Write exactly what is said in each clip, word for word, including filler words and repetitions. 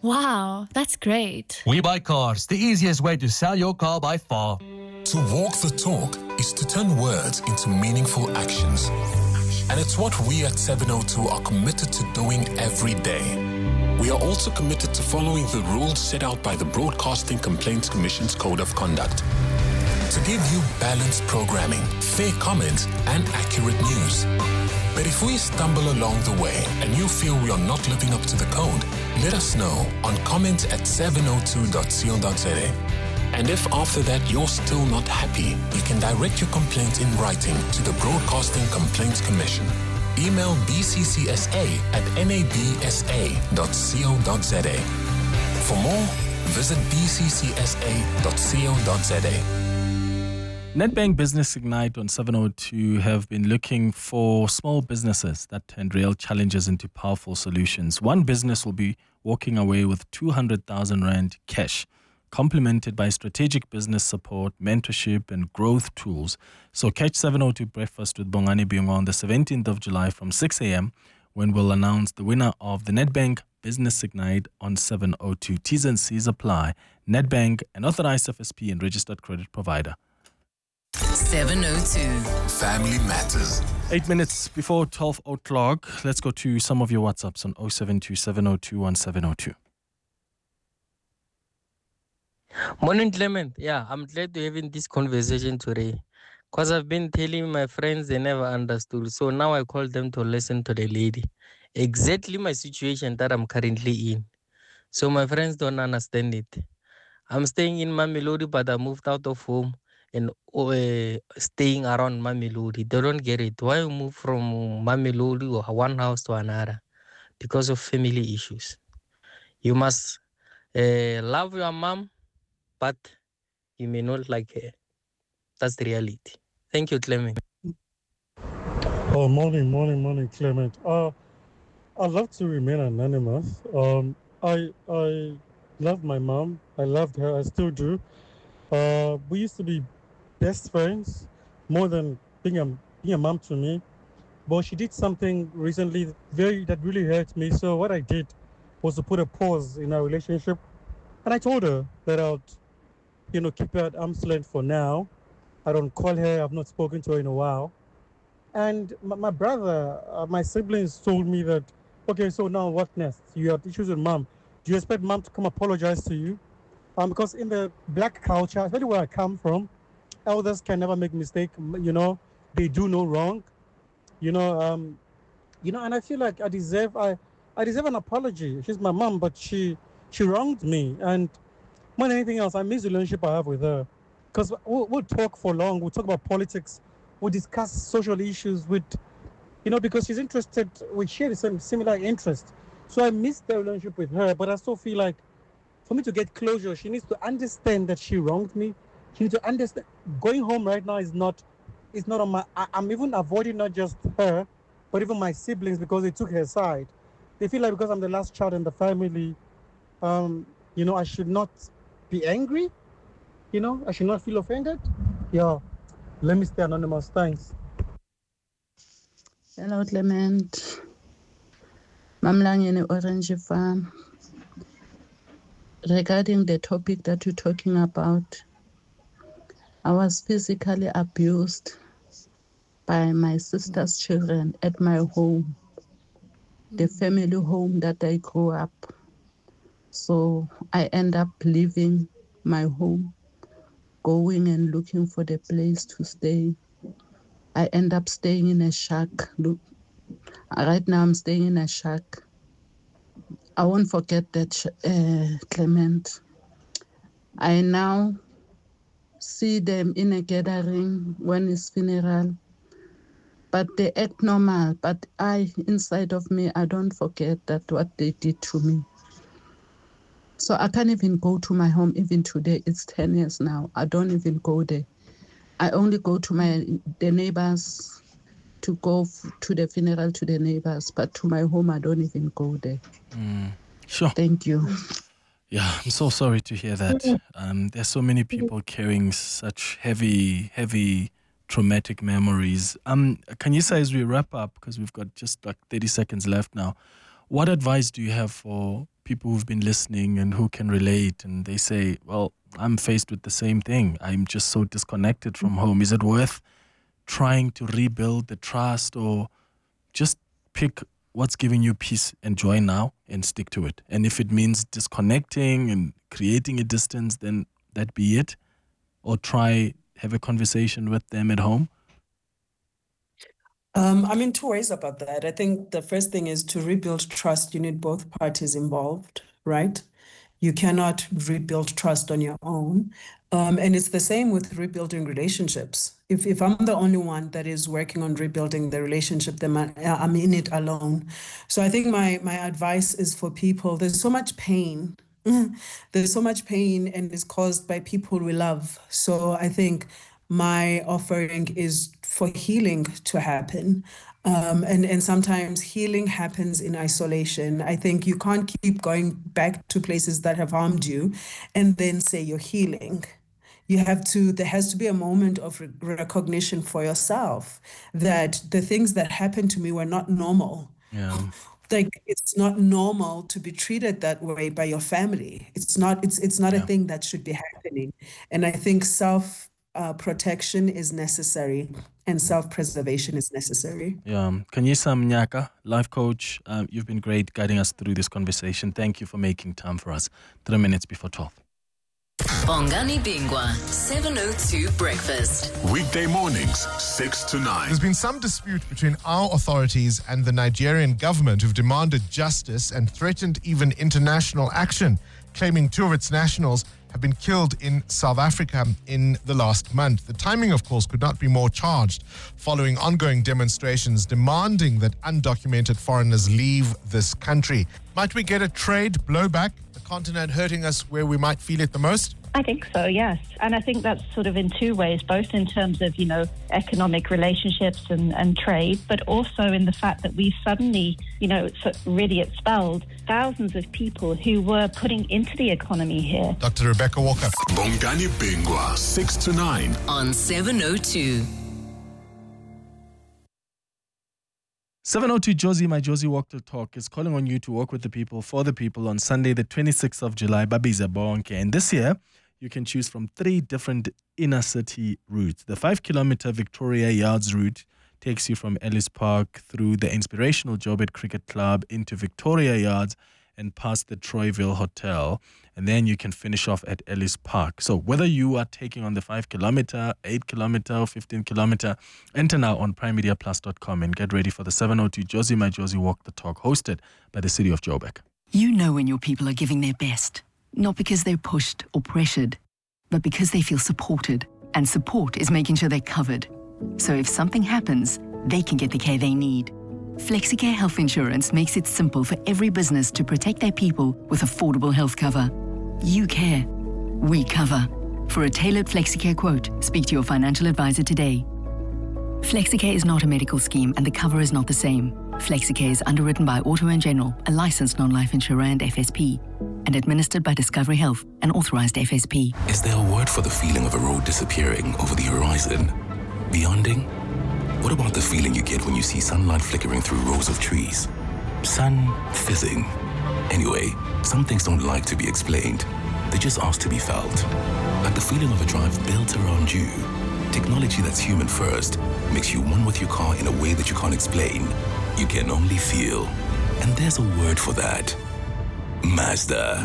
Wow, that's great. We Buy Cars, the easiest way to sell your car by far. To walk the talk is to turn words into meaningful actions. And it's what we at seven oh two are committed to doing every day. We are also committed to following the rules set out by the Broadcasting Complaints Commission's Code of Conduct to give you balanced programming, fair comments, and accurate news. But if we stumble along the way and you feel we are not living up to the code, let us know on comment at seven oh two dot co dot za. And if after that you're still not happy, you can direct your complaint in writing to the Broadcasting Complaints Commission. Email b c c s a at n a b s a dot co dot za. For more, visit b c c s a dot co dot za. Nedbank Business Ignite on seven oh two have been looking for small businesses that turn real challenges into powerful solutions. One business will be walking away with two hundred thousand rand cash, complemented by strategic business support, mentorship, and growth tools. So catch seven oh two Breakfast with Bongani Biongo on the seventeenth of July from six a.m. when we'll announce the winner of the Nedbank Business Ignite on seven oh two. T's and C's apply. Nedbank, an authorized F S P and registered credit provider. seven oh two. Family Matters. Eight minutes before twelve o'clock. Let's go to some of your WhatsApps on oh seven two, seven oh two, one seven oh two. Morning, Clement. Yeah, I'm glad to having this conversation today. Because I've been telling my friends they never understood. So now I call them to listen to the lady. Exactly my situation that I'm currently in. So my friends don't understand it. I'm staying in Mamelodi, but I moved out of home and uh, staying around Mamelodi. They don't get it. Why you move from Mamelodi or one house to another? Because of family issues. You must uh, love your mom, but you may not like her. That's the reality. Thank you, Clement. Oh, morning, morning, morning, Clement. Uh, I'd love to remain anonymous. Um, I I love my mom. I loved her. I still do. Uh, we used to be best friends, more than being a being a mom to me. But she did something recently very that really hurt me. So what I did was to put a pause in our relationship, and I told her that I'd, you know, keep her at arm's length for now. I don't call her. I've not spoken to her in a while. And my, my brother, uh, my siblings told me that, okay, so now what next? You have issues with mom. Do you expect mom to come apologize to you? Um, because in the black culture, especially where I come from, elders can never make mistake. You know, they do no wrong. You know, um, you know, and I feel like I deserve, I, I deserve an apology. She's my mom, but she, she wronged me. And more than anything else, I miss the relationship I have with her. Because we'll, we'll talk for long. We'll talk about politics. We'll discuss social issues with, you know, because she's interested. We share the same similar interest. So I miss the relationship with her, but I still feel like for me to get closure, she needs to understand that she wronged me. She needs to understand. Going home right now is not, is not on my. I, I'm even avoiding not just her, but even my siblings because they took her side. They feel like because I'm the last child in the family, um, you know, I should not be angry. You know, I should not feel offended. Yeah, let me stay anonymous. Thanks. Hello, Clement. Mamlangeni Orange Farm. Regarding the topic that you're talking about, I was physically abused by my sister's children at my home, the family home that I grew up. So I end up leaving my home, going and looking for the place to stay. I end up staying in a shack. Look, right now I'm staying in a shack. I won't forget that, uh, Clement. I now see them in a gathering when it's funeral, but they act normal. But I, inside of me, I don't forget that what they did to me. So I can't even go to my home even today. It's ten years now. I don't even go there. I only go to my the neighbors to go f- to the funeral to the neighbors, but to my home, I don't even go there. Mm, sure. Thank you. Yeah, I'm so sorry to hear that. Um, there's so many people carrying such heavy, heavy traumatic memories. Um, can you say as we wrap up, because we've got just like thirty seconds left now, what advice do you have for people who've been listening and who can relate, and they say, well, I'm faced with the same thing. I'm just so disconnected from home. Is it worth trying to rebuild the trust, or just pick what's giving you peace and joy now and stick to it? And if it means disconnecting and creating a distance, then that be it. Or try have a conversation with them at home. Um, I'm in two ways about that. I think the first thing is to rebuild trust. You need both parties involved, right? You cannot rebuild trust on your own. Um, and it's the same with rebuilding relationships. If if I'm the only one that is working on rebuilding the relationship, then I- I'm in it alone. So I think my my advice is for people, there's so much pain. There's so much pain, and it's caused by people we love. So I think my offering is for healing to happen. Um, and, and sometimes healing happens in isolation. I think you can't keep going back to places that have harmed you and then say you're healing. You have to, there has to be a moment of re- recognition for yourself that the things that happened to me were not normal. Yeah. Like, it's not normal to be treated that way by your family. It's not, it's, it's not Yeah. a thing that should be happening. And I think self uh, protection is necessary and self-preservation is necessary. Yeah. Kanyisa Mnyaka, life coach, um, you've been great guiding us through this conversation. Thank you for making time for us. Three minutes before twelve. Bongani Bingwa, seven oh two Breakfast. Weekday mornings, six to nine. There's been some dispute between our authorities and the Nigerian government, who've demanded justice and threatened even international action, claiming two of its nationals have been killed in South Africa in the last month. The timing, of course, could not be more charged following ongoing demonstrations demanding that undocumented foreigners leave this country. Might we get a trade blowback, the continent hurting us where we might feel it the most? I think so, yes. And I think that's sort of in two ways, both in terms of, you know, economic relationships and, and trade, but also in the fact that we suddenly, you know, so really expelled thousands of people who were putting into the economy here. Doctor Rebecca Walker. Bongani Bingwa, six to nine. On seven oh two. seven oh two Josie, my Josie Walk the Talk, is calling on you to work with the people, for the people, on Sunday, the twenty-sixth of July, Babiza Bonke. And this year, you can choose from three different inner city routes. The five kilometer Victoria Yards route takes you from Ellis Park through the inspirational Joburg Cricket Club into Victoria Yards and past the Troyville Hotel. And then you can finish off at Ellis Park. So whether you are taking on the five kilometer, eight kilometer, or fifteen kilometer, enter now on prime media plus dot com and get ready for the seven oh two Josie, my Josie Walk the Talk, hosted by the City of Joburg. You know when your people are giving their best, not because they're pushed or pressured, but because they feel supported. And support is making sure they're covered. So if something happens, they can get the care they need. FlexiCare Health Insurance makes it simple for every business to protect their people with affordable health cover. You care. We cover. For a tailored FlexiCare quote, speak to your financial advisor today. FlexiCare is not a medical scheme and the cover is not the same. FlexiCare is underwritten by Auto and General, a licensed non-life insurer and F S P, and administered by Discovery Health, an authorized F S P. Is there a word for the feeling of a road disappearing over the horizon? Beyonding? What about the feeling you get when you see sunlight flickering through rows of trees? Sun fizzing. Anyway, some things don't like to be explained. They just ask to be felt. Like the feeling of a drive built around you. Technology that's human first makes you one with your car in a way that you can't explain. You can only feel. And there's a word for that. Mazda.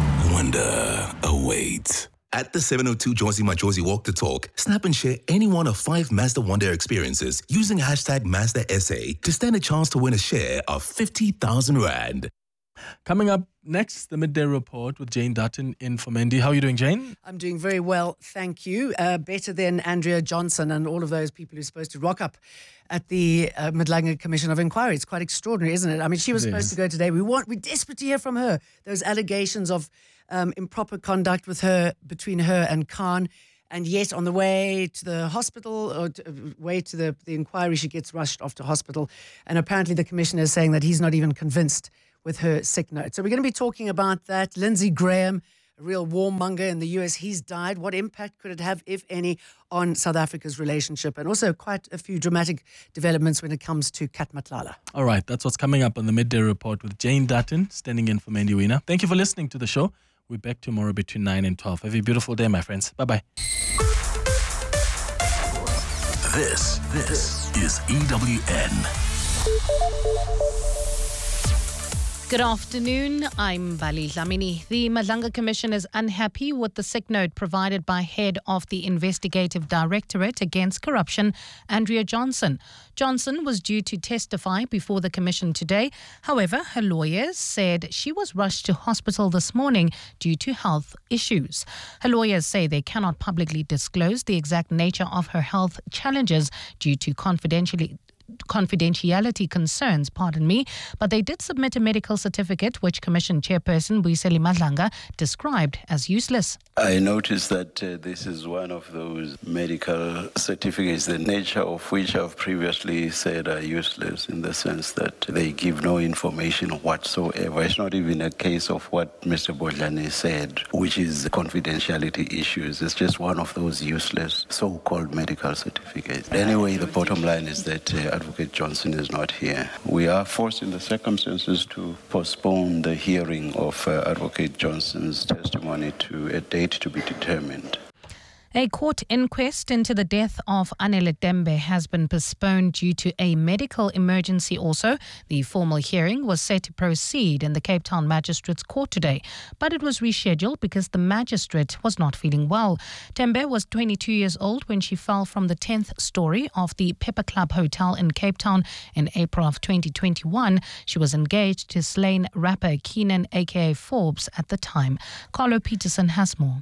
Wonder awaits. At the seven oh two Josie My Josie Walk the Talk, snap and share any one of five Mazda Wonder experiences using hashtag Mazda S A to stand a chance to win a share of fifty thousand rand. Coming up next, the Midday Report with Jane Dutton in for Mendy. How are you doing, Jane? I'm doing very well, thank you. Uh, better than Andrea Johnson and all of those people who are supposed to rock up at the uh, Madlanga Commission of Inquiry. It's quite extraordinary, isn't it? I mean, she was It supposed is. to go today. We want, we're desperate to hear from her. Those allegations of um, improper conduct with her, between her and Khan. And yet, on the way to the hospital, or to, uh, way to the, the inquiry, she gets rushed off to hospital. And apparently the commissioner is saying that he's not even convinced with her sick note. So we're going to be talking about that. Lindsey Graham, a real warmonger in the U S. He's died. What impact could it have, if any, on South Africa's relationship? And also quite a few dramatic developments when it comes to Kat Matlala. All right, that's what's coming up on the Midday Report with Jane Dutton, standing in for Mandy Wiener. Thank you for listening to the show. We're back tomorrow between nine and twelve. Have a beautiful day, my friends. Bye-bye. This, this is E W N. Good afternoon, I'm Vali Dlamini. The Madlanga Commission is unhappy with the sick note provided by head of the Investigative Directorate Against Corruption, Andrea Johnson. Johnson was due to testify before the commission today. However, her lawyers said she was rushed to hospital this morning due to health issues. Her lawyers say they cannot publicly disclose the exact nature of her health challenges due to confidentiality. confidentiality concerns, pardon me, but they did submit a medical certificate which Commission Chairperson Buyiseli Madlanga described as useless. I noticed that uh, this is one of those medical certificates, the nature of which I've previously said are useless in the sense that they give no information whatsoever. It's not even a case of what Mister Bodlani said, which is confidentiality issues. It's just one of those useless so-called medical certificates. Anyway, the bottom line is that uh, Advocate Johnson is not here. We are forced in the circumstances to postpone the hearing of uh, Advocate Johnson's testimony to a date to be determined. A court inquest into the death of Anele Tembe has been postponed due to a medical emergency also. The formal hearing was set to proceed in the Cape Town Magistrates Court today, but it was rescheduled because the magistrate was not feeling well. Tembe was twenty-two years old when she fell from the tenth story of the Pepper Club Hotel in Cape Town in April of twenty twenty-one. She was engaged to slain rapper Keenan aka Forbes at the time. Carlo Peterson has more.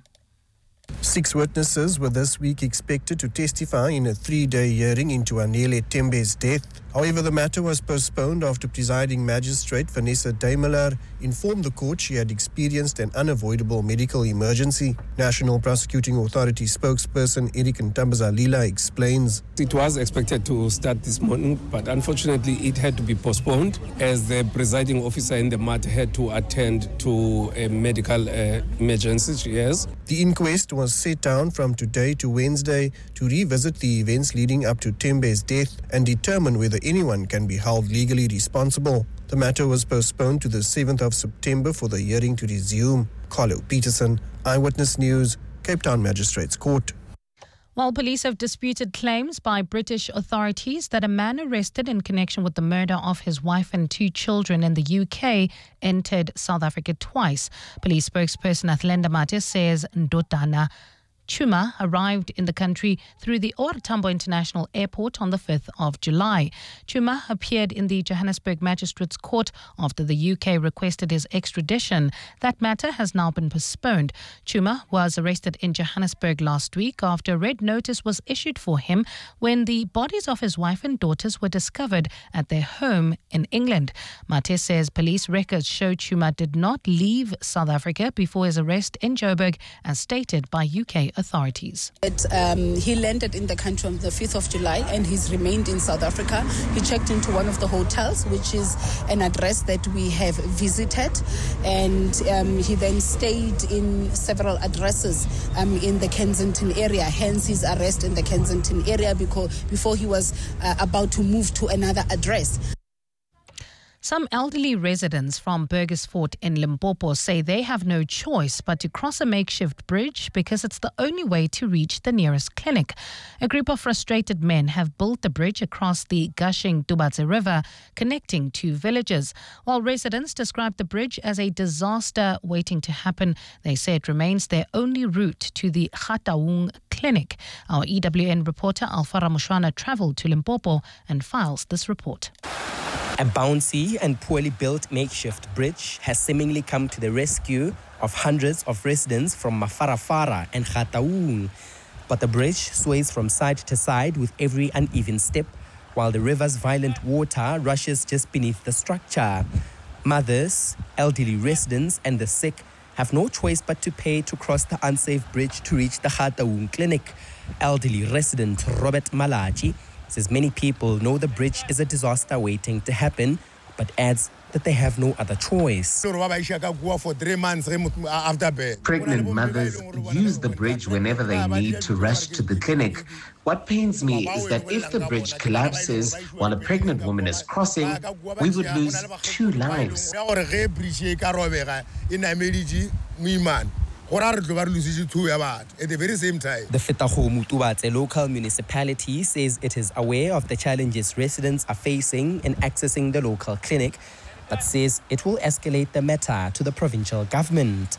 Six witnesses were this week expected to testify in a three-day hearing into Anele Tembe's death. However, the matter was postponed after presiding magistrate Vanessa Duimeler informed the court she had experienced an unavoidable medical emergency. National Prosecuting Authority spokesperson Eric Ntambazalila explains. It was expected to start this morning, but unfortunately it had to be postponed as the presiding officer in the matter had to attend to a medical uh, emergency she has. The inquest was set down from today to Wednesday to revisit the events leading up to Tembe's death and determine whether anyone can be held legally responsible. The matter was postponed to the seventh of September for the hearing to resume. Carlo Peterson, Eyewitness News, Cape Town Magistrates Court. While police have disputed claims by British authorities that a man arrested in connection with the murder of his wife and two children in the U K entered South Africa twice. Police spokesperson Athlenda Mate says Ndodana Chuma arrived in the country through the O R Tambo International Airport on the fifth of July. Chuma appeared in the Johannesburg Magistrates Court after the U K requested his extradition. That matter has now been postponed. Chuma was arrested in Johannesburg last week after a red notice was issued for him when the bodies of his wife and daughters were discovered at their home in England. Mate says police records show Chuma did not leave South Africa before his arrest in Joburg, as stated by U K authorities. authorities. It, um, he landed in the country on the fifth of July and he's remained in South Africa. He checked into one of the hotels, which is an address that we have visited, and um, he then stayed in several addresses um, in the Kensington area, hence his arrest in the Kensington area because before he was uh, about to move to another address. Some elderly residents from Burgersfort in Limpopo say they have no choice but to cross a makeshift bridge because it's the only way to reach the nearest clinic. A group of frustrated men have built the bridge across the gushing Dubatse River, connecting two villages. While residents describe the bridge as a disaster waiting to happen, they say it remains their only route to the Khataung clinic. Our E W N reporter Alfara Mushwana travelled to Limpopo and files this report. A bouncy and poorly built makeshift bridge has seemingly come to the rescue of hundreds of residents from Mafarafara and Khataung. But the bridge sways from side to side with every uneven step, while the river's violent water rushes just beneath the structure. Mothers, elderly residents and the sick have no choice but to pay to cross the unsafe bridge to reach the Khataung clinic. Elderly resident Robert Malachi says many people know the bridge is a disaster waiting to happen, but adds that they have no other choice. Pregnant mothers use the bridge whenever they need to rush to the clinic. What pains me is that if the bridge collapses while a pregnant woman is crossing, we would lose two lives. The Fetago-Mutubatse local municipality says it is aware of the challenges residents are facing in accessing the local clinic, but says it will escalate the matter to the provincial government.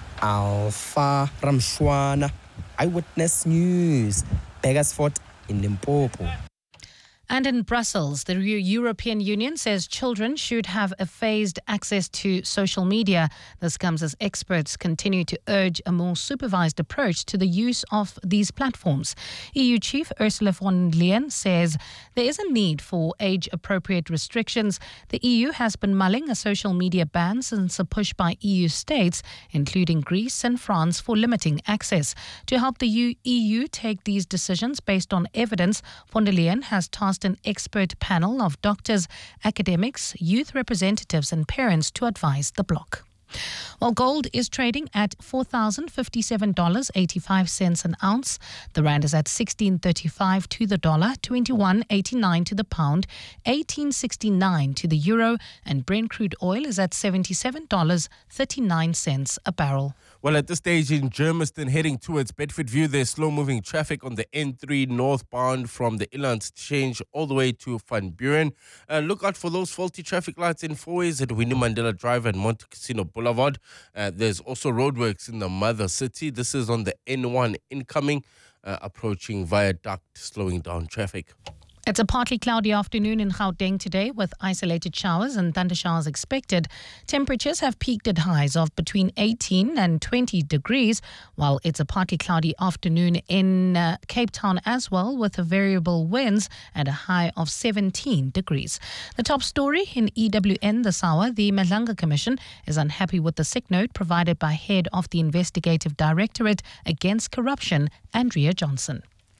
Alpha Ramshwana, Eyewitness News, Begersfort in Limpopo. And in Brussels, the European Union says children should have a phased access to social media. This comes as experts continue to urge a more supervised approach to the use of these platforms. E U Chief Ursula von der Leyen says there is a need for age-appropriate restrictions. The E U has been mulling a social media ban since a push by E U states, including Greece and France, for limiting access. To help the E U take these decisions based on evidence, von der Leyen has tasked an expert panel of doctors, academics, youth representatives and parents to advise the bloc. While gold is trading at four thousand fifty-seven dollars and eighty-five cents an ounce, the rand is at sixteen thirty-five to the dollar, twenty-one eighty-nine to the pound, eighteen sixty-nine to the euro, and Brent crude oil is at seventy-seven dollars and thirty-nine cents a barrel. Well, at this stage in Germiston, heading towards Bedfordview, there's slow-moving traffic on the N three northbound from the Inland Exchange all the way to Van Buren. Uh, look out for those faulty traffic lights in four-ways at Winnie Mandela Drive and Monte Cassino Boulevard. Uh, there's also roadworks in the Mother City. This is on the N one incoming, uh, approaching Viaduct, slowing down traffic. It's a partly cloudy afternoon in Gauteng today with isolated showers and thunder showers expected. Temperatures have peaked at highs of between eighteen and twenty degrees, while it's a partly cloudy afternoon in uh, Cape Town as well with variable winds at a high of seventeen degrees. The top story in E W N this hour, the Madlanga Commission is unhappy with the sick note provided by head of the Investigative Directorate Against Corruption, Andrea Johnson.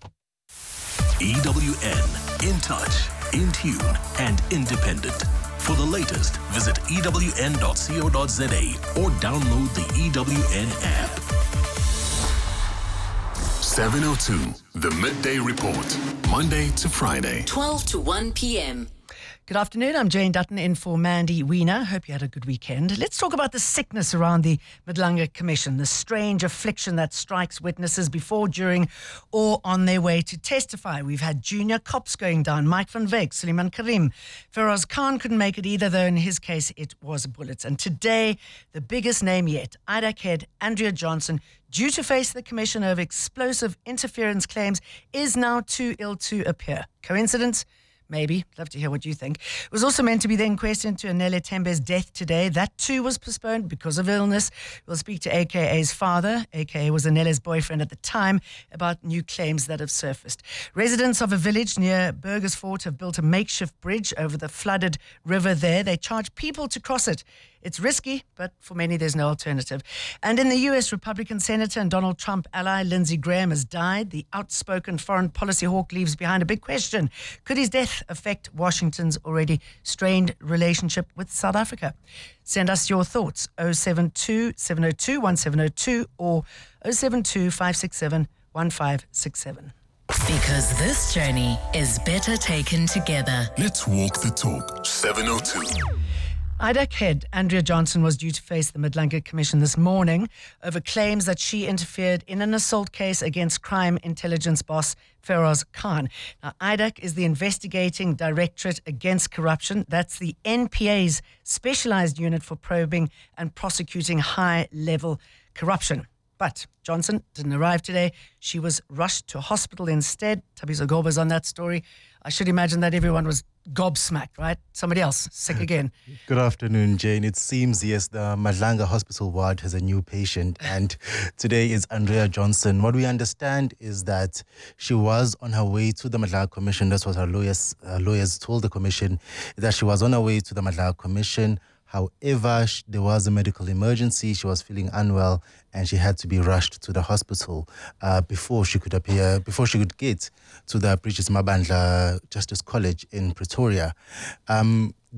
E W N, in touch, in tune, and independent. For the latest, visit E W N dot co dot za or download the E W N app. seven oh two, the Midday Report, Monday to Friday. twelve to one p.m. Good afternoon, I'm Jane Dutton in for Mandy Wiener. Hope you had a good weekend. Let's talk about the sickness around the Madlanga Commission, the strange affliction that strikes witnesses before, during or on their way to testify. We've had junior cops going down, Mike van Wyk, Suleiman Karim. Feroz Khan couldn't make it either, though in his case it was bullets. And today, the biggest name yet, I D A C head Andrea Johnson, due to face the commission over explosive interference claims, is now too ill to appear. Coincidence? Maybe. Love to hear what you think. It was also meant to be the inquest into Anele Tembe's death today. That too was postponed because of illness. We'll speak to A K A's father. A K A was Anele's boyfriend at the time, about new claims that have surfaced. Residents of a village near Burgersfort have built a makeshift bridge over the flooded river there. They charge people to cross it. It's risky, but for many there's no alternative. And in the U S, Republican Senator and Donald Trump ally Lindsey Graham has died. The outspoken foreign policy hawk leaves behind a big question. Could his death affect Washington's already strained relationship with South Africa? Send us your thoughts, oh seven two, seven oh two, one seven oh two or oh seven two, five six seven, one five six seven. Because this journey is better taken together. Let's walk the talk. seven oh two. I D A C head Andrea Johnson was due to face the Madlanga Commission this morning over claims that she interfered in an assault case against crime intelligence boss Feroz Khan. Now, I D A C is the Investigating Directorate Against Corruption. That's the N P A's specialized unit for probing and prosecuting high-level corruption. But Johnson didn't arrive today. She was rushed to hospital instead. Tabizo Goba's on that story. I should imagine that everyone was gobsmacked, right? Somebody else sick again. Good afternoon, Jane. It seems, yes, the Madlanga Hospital ward has a new patient, and today is Andrea Johnson. What we understand is that she was on her way to the Madlanga Commission. That's what her lawyers, her lawyers told the commission, that she was on her way to the Madlanga Commission. However, there was a medical emergency. She was feeling unwell and she had to be rushed to the hospital uh, before she could appear, before she could get to the Bridges Mabandla Justice College in Pretoria. Um, the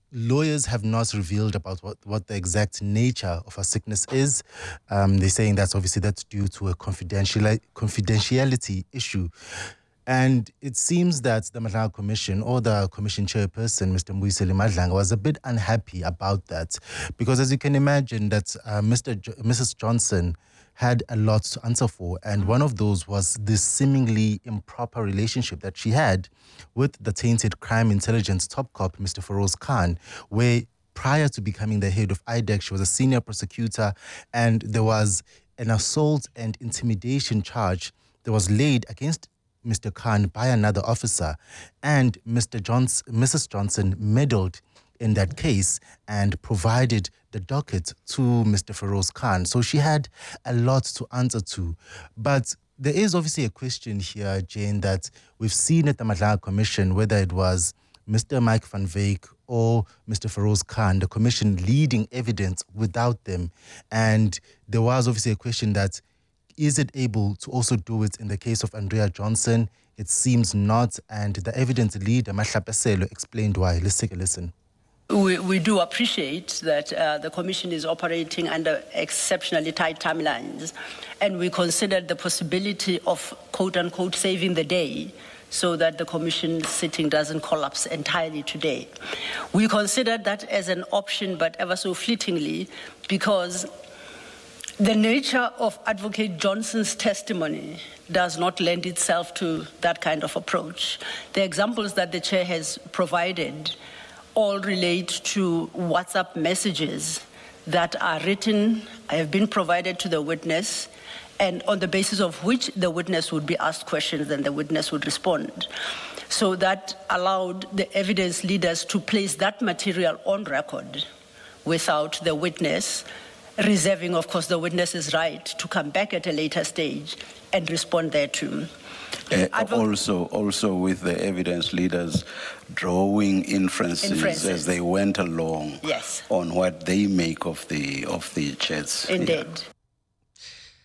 lawyers have not revealed about what, what the exact nature of her sickness is. Um, they're saying that's obviously that's due to a confidential, confidentiality issue. And it seems that the Madlanga Commission or the Commission chairperson, Mister Mbuyiseni Madlanga, was a bit unhappy about that. Because as you can imagine, that uh, Mister Jo- Missus Johnson had a lot to answer for. And one of those was this seemingly improper relationship that she had with the tainted crime intelligence top cop, Mister Feroz Khan, where prior to becoming the head of I D E C, she was a senior prosecutor, and there was an assault and intimidation charge that was laid against Mister Khan by another officer, and Mister Johnson, Missus Johnson meddled in that case and provided the docket to Mister Feroz Khan. So she had a lot to answer to. But there is obviously a question here, Jane, that we've seen at the Madlanga Commission, whether it was Mister Mike van Wyk or Mister Feroz Khan, the commission leading evidence without them. And there was obviously a question that, is it able to also do it in the case of Andrea Johnson? It seems not, and the evidence leader, Mahlapeselo, explained why. Let's take a listen. We, we do appreciate that uh, the Commission is operating under exceptionally tight timelines, and we considered the possibility of, quote-unquote, saving the day so that the Commission sitting doesn't collapse entirely today. We considered that as an option, but ever so fleetingly, because the nature of Advocate Johnson's testimony does not lend itself to that kind of approach. The examples that the chair has provided all relate to WhatsApp messages that are written, have been provided to the witness, and on the basis of which the witness would be asked questions and the witness would respond. So that allowed the evidence leaders to place that material on record without the witness, reserving, of course, the witness's right to come back at a later stage and respond thereto. Uh, also, also with the evidence leaders drawing inferences, Inferences. as they went along Yes. on what they make of the of the chats. Indeed. Yeah.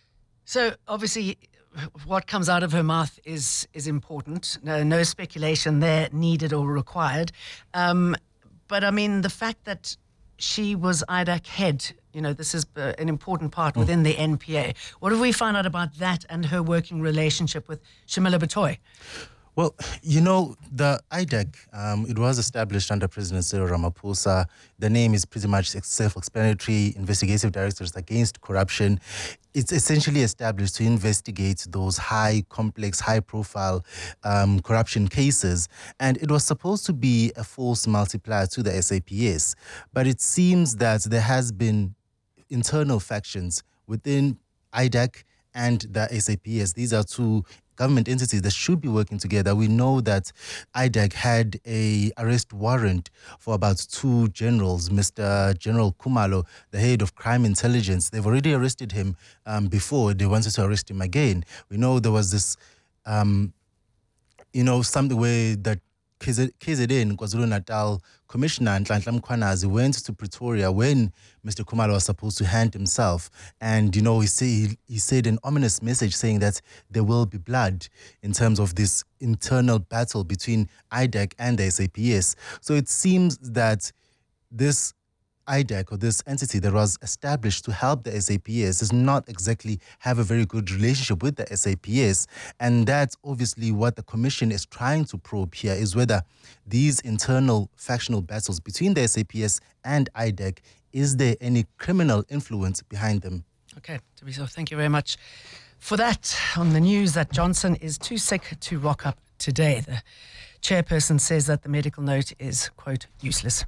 So obviously, what comes out of her mouth is is important. No, no speculation there needed or required. Um, but I mean, the fact that she was I D A C head, you know, this is uh, an important part within the N P A. What have we found out about that and her working relationship with Shamila Batoy? Well, you know, the I D E C, um, it was established under President Cyril Ramaphosa. The name is pretty much self-explanatory, Investigative Directors Against Corruption. It's essentially established to investigate those high, complex, high-profile um, corruption cases. And it was supposed to be a force multiplier to the S A P S. But it seems that there has been internal factions within I D E C and the S A P S. These are two government entities that should be working together. We know that I D E C had a arrest warrant for about two generals, Mister General Khumalo, the head of crime intelligence. They've already arrested him um, before. They wanted to arrest him again. We know there was this, um, you know, something where that K Z N, KwaZulu-Natal Commissioner Nhlanhla Mkhwanazi went to Pretoria when Mister Khumalo was supposed to hand himself. And, you know, he, say, he, he said an ominous message saying that there will be blood in terms of this internal battle between I D E C and the S A P S. So it seems that this I D E C, or this entity that was established to help the S A P S, does not exactly have a very good relationship with the S A P S. And that's obviously what the Commission is trying to probe here, is whether these internal factional battles between the S A P S and I D E C, is there any criminal influence behind them? Okay, Tabiso, thank you very much for that. On the news that Johnson is too sick to rock up today. The chairperson says that the medical note is, quote, useless.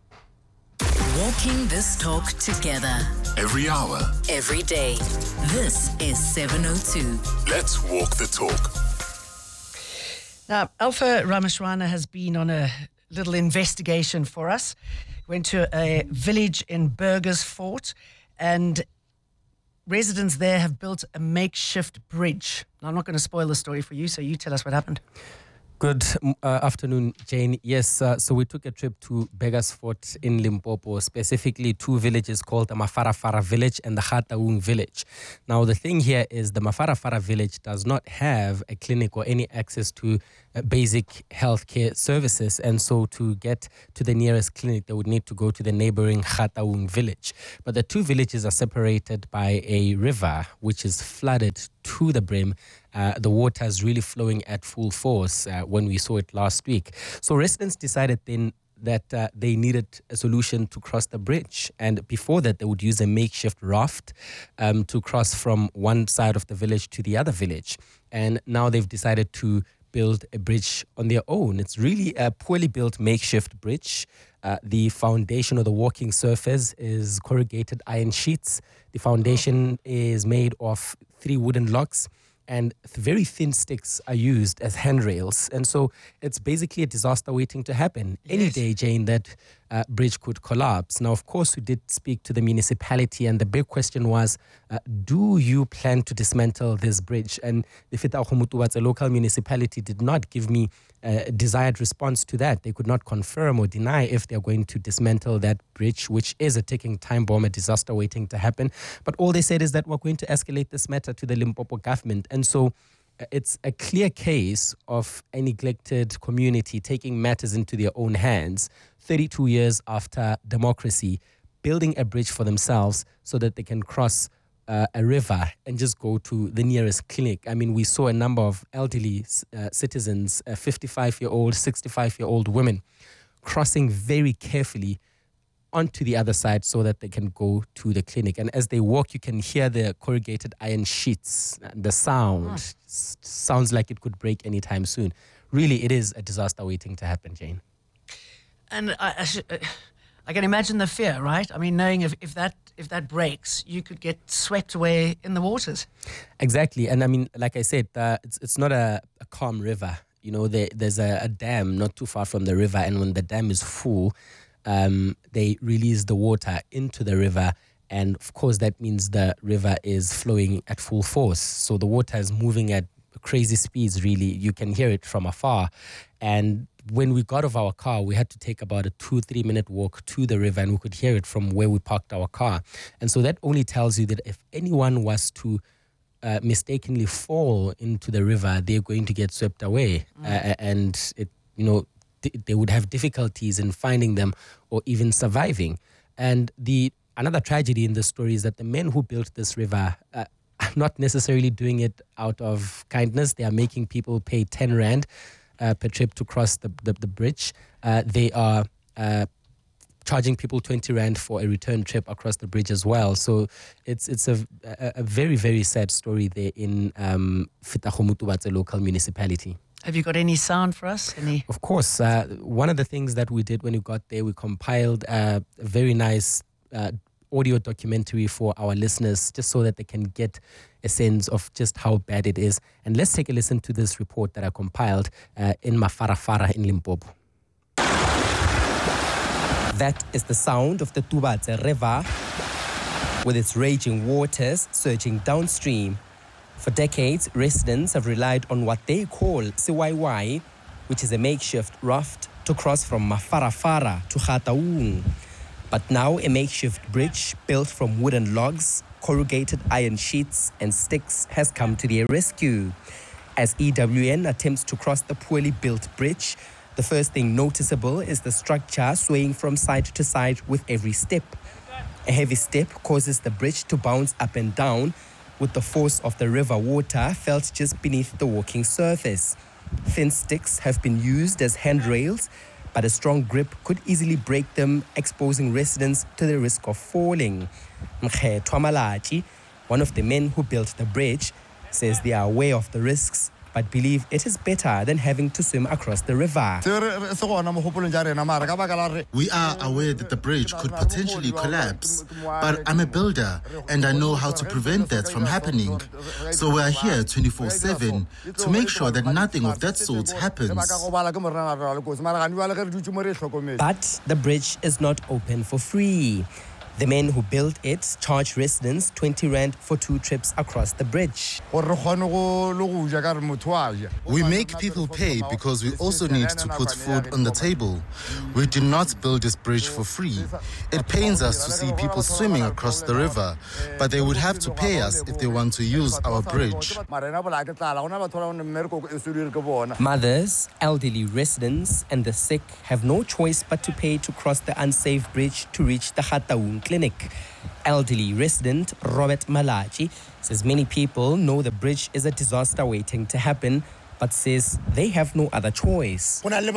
Walking this talk together. Every hour. Every day. This is seven oh two. Let's walk the talk. Now, Alpha Rameshwana has been on a little investigation for us. Went to a village in Burgersfort, and residents there have built a makeshift bridge. Now, I'm not going to spoil the story for you, so you tell us what happened. Good uh, afternoon, Jane. Yes, uh, so we took a trip to Begersfort in Limpopo, specifically two villages called the Mafarafara village and the Khataung village. Now, the thing here is the Mafarafara village does not have a clinic or any access to uh, basic healthcare services. And so to get to the nearest clinic, they would need to go to the neighboring Khataung village. But the two villages are separated by a river, which is flooded to the brim. Uh, the water is really flowing at full force uh, when we saw it last week. So residents decided then that uh, they needed a solution to cross the bridge. And before that, they would use a makeshift raft um, to cross from one side of the village to the other village. And now they've decided to build a bridge on their own. It's really a poorly built makeshift bridge. Uh, the foundation or the walking surface is corrugated iron sheets. The foundation is made of three wooden logs, and very thin sticks are used as handrails. And so it's basically a disaster waiting to happen. Yes. Any day, Jane, that uh, bridge could collapse. Now, of course, we did speak to the municipality, and the big question was, uh, do you plan to dismantle this bridge? And the Fethago-Mothobatse local municipality did not give me a desired response to that. They could not confirm or deny if they're going to dismantle that bridge, which is a ticking time bomb, a disaster waiting to happen. But all they said is that we're going to escalate this matter to the Limpopo government. And so uh, it's a clear case of a neglected community taking matters into their own hands, thirty-two years after democracy, building a bridge for themselves so that they can cross Uh, a river and just go to the nearest clinic. I mean, we saw a number of elderly uh, citizens, uh, fifty-five-year-old, sixty-five-year-old women, crossing very carefully onto the other side so that they can go to the clinic. And as they walk, you can hear the corrugated iron sheets. The sound oh. s- sounds like it could break anytime soon. Really, it is a disaster waiting to happen, Jane. And I, I, should, uh, I can imagine the fear, right? I mean, knowing if, if that if that breaks, you could get swept away in the waters. Exactly. And I mean, like I said, uh, it's it's not a, a calm river. You know, there, there's a, a dam not too far from the river. And when the dam is full, um, they release the water into the river. And of course, that means the river is flowing at full force. So the water is moving at crazy speeds, really. You can hear it from afar. And when we got off our car, we had to take about a two, three minute walk to the river, and we could hear it from where we parked our car. And so that only tells you that if anyone was to uh, mistakenly fall into the river, they're going to get swept away. Mm. Uh, and, it, you know, th- they would have difficulties in finding them or even surviving. And the another tragedy in this story is that the men who built this river uh, are not necessarily doing it out of kindness. They are making people pay ten rand Uh, per trip to cross the, the, the bridge. Uh, they are uh, charging people twenty rand for a return trip across the bridge as well. So it's it's a, a, a very, very sad story there in um, Fethago-Mothobatse local municipality. Have you got any sound for us? Any? Of course. Uh, one of the things that we did when we got there, we compiled uh, a very nice uh, audio documentary for our listeners, just so that they can get a sense of just how bad it is. And let's take a listen to this report that I compiled uh, in Mafarafara in Limpopo. That is the sound of the Tubatse River, with its raging waters surging downstream. For decades, residents have relied on what they call Siwaiwai, which is a makeshift raft to cross from Mafarafara to Khataung. But now a makeshift bridge built from wooden logs, corrugated iron sheets and sticks has come to their rescue. As E W N attempts to cross the poorly built bridge, the first thing noticeable is the structure swaying from side to side with every step. A heavy step causes the bridge to bounce up and down, with the force of the river water felt just beneath the walking surface. Thin sticks have been used as handrails, but a strong grip could easily break them, exposing residents to the risk of falling. Mkhetho Malachi, one of the men who built the bridge, says they are aware of the risks, but believe it is better than having to swim across the river. We are aware that the bridge could potentially collapse, but I'm a builder and I know how to prevent that from happening. So we are here twenty-four seven to make sure that nothing of that sort happens. But the bridge is not open for free. The men who built it charge residents twenty rand for two trips across the bridge. We make people pay because we also need to put food on the table. We do not build this bridge for free. It pains us to see people swimming across the river, but they would have to pay us if they want to use our bridge. Mothers, elderly residents, and the sick have no choice but to pay to cross the unsafe bridge to reach the Gauteng clinic. Elderly resident Robert Malachi says many people know the bridge is a disaster waiting to happen, but says they have no other choice. Pregnant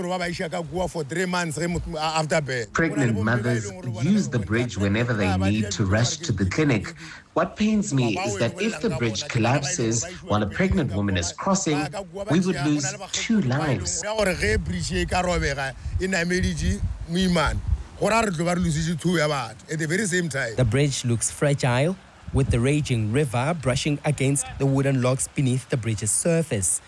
mothers use the bridge whenever they need to rush to the clinic. What pains me is that if the bridge collapses while a pregnant woman is crossing, we would lose two lives. At the very same time, the bridge looks fragile, with the raging river brushing against the wooden logs beneath the bridge's surface.